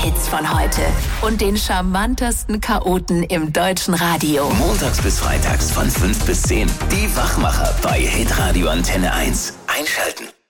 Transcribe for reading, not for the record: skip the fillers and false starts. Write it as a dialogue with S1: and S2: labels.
S1: Hits von heute und den charmantesten Chaoten im deutschen Radio.
S2: Montags bis freitags von 5 bis 10. Die Wachmacher bei Hitradio Antenne 1. Einschalten.